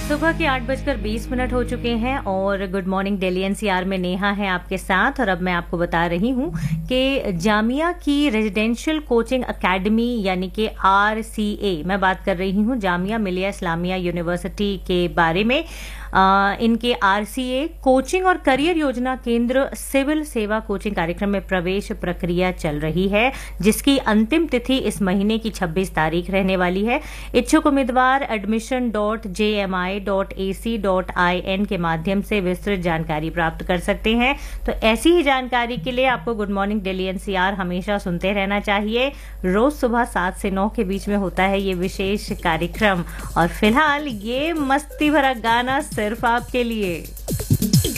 सुबह के 8:20 हो चुके हैं और गुड मॉर्निंग दिल्ली एनसीआर में नेहा है आपके साथ। और अब मैं आपको बता रही हूँ कि जामिया की रेजिडेंशियल कोचिंग एकेडमी यानी कि RCA, मैं बात कर रही हूँ जामिया मिलिया इस्लामिया यूनिवर्सिटी के बारे में। इनके RCA कोचिंग और करियर योजना केंद्र सिविल सेवा कोचिंग कार्यक्रम में प्रवेश प्रक्रिया चल रही है, जिसकी अंतिम तिथि इस महीने की 26 तारीख रहने वाली है। इच्छुक उम्मीदवार admission.jmi.ac.in के माध्यम से विस्तृत जानकारी प्राप्त कर सकते हैं। तो ऐसी ही जानकारी के लिए आपको गुड मॉर्निंग दिल्ली एनसीआर हमेशा सुनते रहना चाहिए। रोज सुबह 7 से 9 के बीच में होता है ये विशेष कार्यक्रम। और फिलहाल ये मस्ती भरा गाना सिर्फ आपके लिए।